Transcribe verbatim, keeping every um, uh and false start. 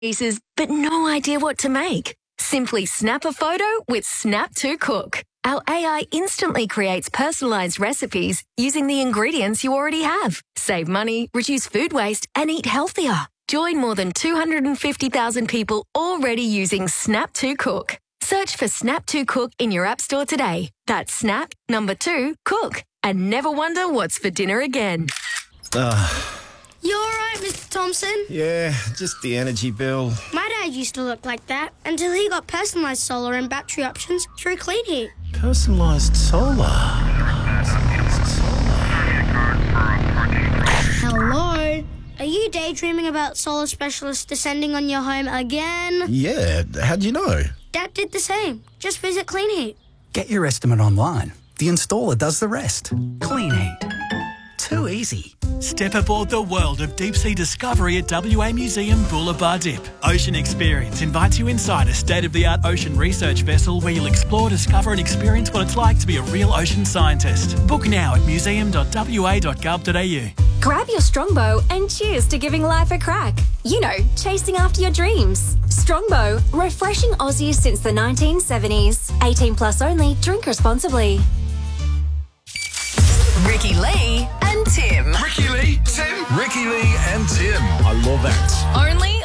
pieces, but no idea what to make? Simply snap a photo with Snap to Cook. Our A I instantly creates personalised recipes using the ingredients you already have. Save money, reduce food waste, and eat healthier. Join more than two hundred fifty thousand people already using Snap to Cook. Search for Snap to Cook in your app store today. That's Snap, number two, Cook. And never wonder what's for dinner again. Ugh. You all right, Mister Thompson? Yeah, just the energy bill. My dad used to look like that until he got personalised solar and battery options through Clean Heat. Personalised solar. Hello? Are you daydreaming about solar specialists descending on your home again? Yeah, how'd you know? Dad did the same. Just visit Clean Heat. Get your estimate online. The installer does the rest. Clean Heat. Too easy. Step aboard the world of deep-sea discovery at W A Museum Bullabah Dip. Ocean Experience invites you inside a state-of-the-art ocean research vessel where you'll explore, discover and experience what it's like to be a real ocean scientist. Book now at museum dot w a dot gov dot a u. Grab your Strongbow and cheers to giving life a crack. You know, chasing after your dreams. Strongbow, refreshing Aussies since the nineteen seventies. eighteen plus only, drink responsibly. Ricky Lee and Tim. Ricky Lee, Tim. Ricky Lee and Tim. I love that. Only